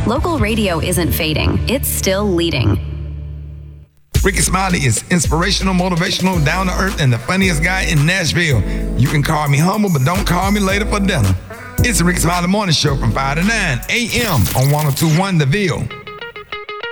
local radio isn't fading, it's still leading. Rickey Smiley is inspirational, motivational, down to earth, and the funniest guy in Nashville. You can call me humble, but don't call me later for dinner. It's the Rickey Smiley Morning Show from 5 to 9 a.m. on 102.1 The Ville.